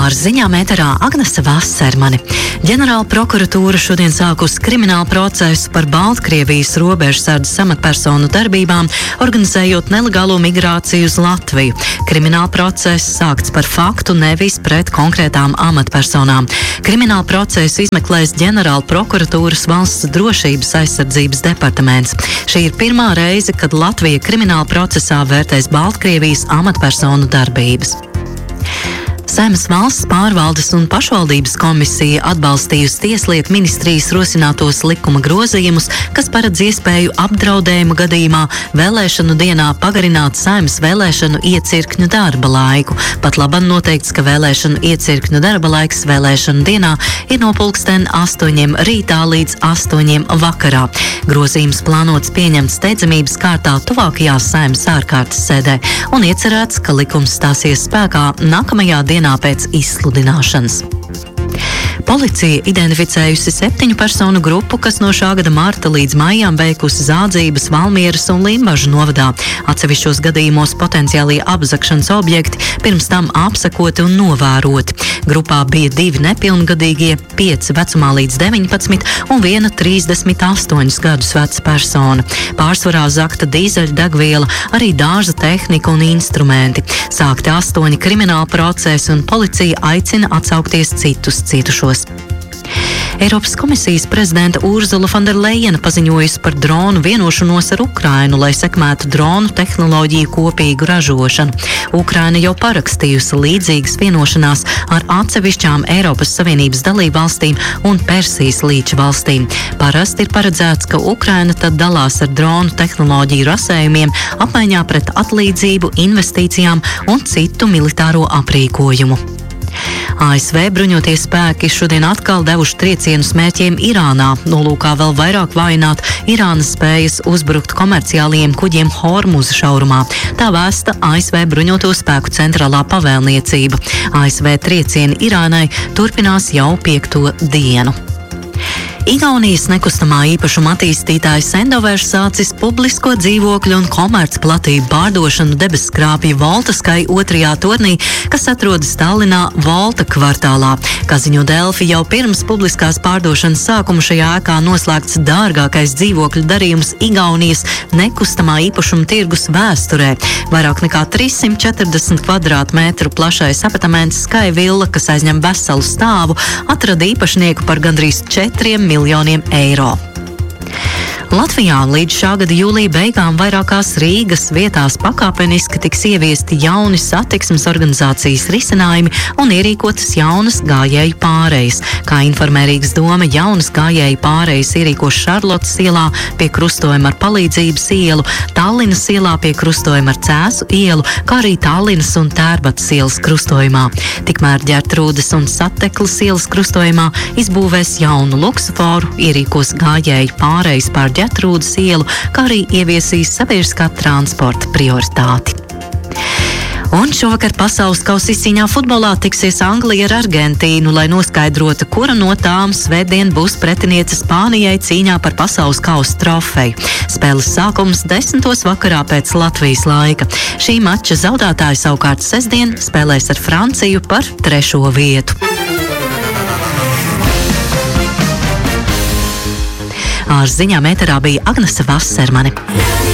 Ar ziņām ēterā Agnese Vassermane. Ģenerāla prokuratūra šodien sākus kriminālu procesu par Baltkrievijas robežsardzes amatpersonu darbībām, organizējot nelegālo migrāciju uz Latviju. Krimināla process sākts par faktu, nevis pret konkrētām amatpersonām. Krimināla procesu izmeklēs Ģenerāla prokuratūras valsts drošības aizsardzības departaments. Šī ir pirmā reize, kad Latvija krimināla procesā vērtēs Baltkrievijas amatpersonu darbības. Saeimas valsts pārvaldes un pašvaldības komisija atbalstījusi Tieslietu ministrijas rosinātos likuma grozījumus, kas paredz iespēju apdraudējuma gadījumā vēlēšanu dienā pagarināt Saeimas vēlēšanu iecirkņu darba laiku. Pat labam noteikts, ka vēlēšanu iecirkņu darba laiks vēlēšanu dienā ir no 8:00 rītā līdz 8:00 vakarā. Grozījums plānots pieņemt steidzamības kārtā tuvākajā Saeimas ārkārtas sēdē un iecerēts, ka likums stāsies spēkā nākamajā dienā pēc izsludināšanas. Policija identificējusi 7 personu grupu, kas no šā gada marta līdz maijam veikusi zādzības Valmieras un Limbažu novadā. Atsevišķos gadījumos potenciālie apzakšanas objekti pirms tam apsekoti un novēroti. Grupā bija 2 nepilngadīgie, 5 vecumā līdz 19 un 1 38 gadus veca persona. Pārsvarā zakta dīzeļdegviela, arī dārza tehnika un instrumenti. Sākti 8 krimināla procesi un policija aicina atsaukties citus cietušos. Eiropas komisijas prezidenta Urzula von der Leyena paziņojusi par dronu vienošanos ar Ukrainu, lai sekmētu dronu tehnoloģiju kopīgu ražošanu. Ukraina jau parakstījusi līdzīgas vienošanās ar atsevišķām Eiropas Savienības dalībvalstīm un Persijas līča valstīm. Parasti ir paredzēts, ka Ukraina tad dalās ar dronu tehnoloģiju rasējumiem apmaiņā pret atlīdzību, investīcijām un citu militāro aprīkojumu. ASV bruņotie spēki šodien atkal devuši triecienus mērķiem Irānā, nolūkā vēl vairāk vājināt Irānas spējas uzbrukt komerciālajiem kuģiem Hormuza šaurumā. Tā vēsta ASV bruņoto spēku centrālā pavēlniecība. ASV triecieni Irānai turpinās jau 5. dienu. Igaunijas nekustamā īpašuma attīstītājs Endovers sācis publisko dzīvokļu un komercplatību pārdošanu debesskrāpju Voltaskai 2. tornī, kas atrodas Tallinā Volta kvartālā. Kā ziņo Delfi, jau pirms publiskās pārdošanas sākuma šajā ēkā noslēgts dārgākais dzīvokļu darījums Igaunijas nekustamā īpašuma tirgus vēsturē. Vairāk nekā 340 kvadrātmetru plašais apartaments Sky Villa, kas aizņem veselu stāvu, atrada īpašnieku par gandrīz 4 miljoniem eiro. Latvijā līdz šā gada jūlija beigām vairākās Rīgas vietās pakāpeniski tiks ieviesti jauni satiksmes organizācijas risinājumi un ierīkotas jaunas gājēju pārejas. Kā informē Rīgas doma, jaunas gājēju pārejas ierīkos Šarlotes ielā pie krustojuma ar Palīdzības ielu, Tallinas ielā pie krustojuma ar Cēsu ielu, kā arī Tallinas un Tērbatas ielas krustojumā. Tikmēr Ģertrūdes un Sateklas ielas krustojumā izbūvēs jaunu luksuforu, ierīkos gājēju pārejas pār Ģertrūdes ielu, kā arī ieviesīs sabiedriskā transporta prioritāti. Un šovakar pasaules kausa izcīņā futbolā tiksies Anglija ar Argentīnu, lai noskaidrotu, kura no tām svētdien būs pretiniece Spānijai cīņā par pasaules kausa trofeju. Spēles sākums 10:00 vakarā pēc Latvijas laika. Šī mača zaudētāji savukārt sestdien spēlēs ar Franciju par 3. vietu. Ar ziņām ēterā bija Agnese Vassermane.